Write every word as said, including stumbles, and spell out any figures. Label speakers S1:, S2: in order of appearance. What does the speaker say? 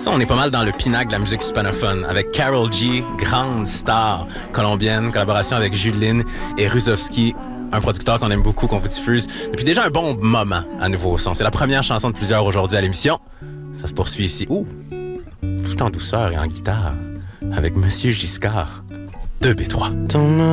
S1: Ça, on est pas mal dans le pinacle de la musique hispanophone, avec Karol G, grande star colombienne, collaboration avec Juline et Rusovski, un producteur qu'on aime beaucoup, qu'on vous diffuse depuis déjà un bon moment à Nouveau Son. C'est la première chanson de plusieurs aujourd'hui à l'émission. Ça se poursuit ici, ouh, tout en douceur et en guitare, avec Monsieur Giscard, deux B trois.